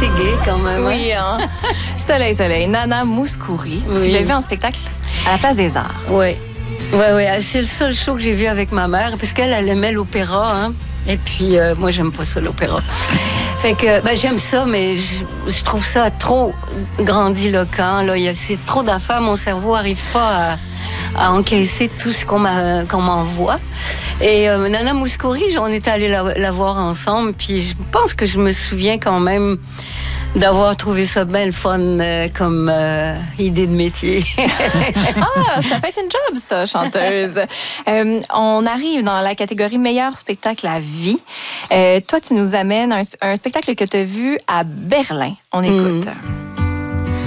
assez gay quand même. Oui, hein? Soleil. Nana Mouskouri. Tu l'as vu en spectacle à la Place des Arts. Oui. C'est le seul show que j'ai vu avec ma mère, parce qu'elle aimait l'opéra, hein. Et puis, moi, j'aime pas ça, l'opéra. Fait que, j'aime ça, mais je trouve ça trop grandiloquent. Là. C'est trop d'affaires. Mon cerveau n'arrive pas à encaisser tout ce qu'on m'envoie. Et Nana Mouskouri, on est allés la voir ensemble. Puis je pense que je me souviens quand même d'avoir trouvé ça bien le fun comme idée de métier. Ça fait une job, ça, chanteuse. On arrive dans la catégorie meilleur spectacle à vie. Toi, tu nous amènes un spectacle que tu as vu à Berlin. On écoute.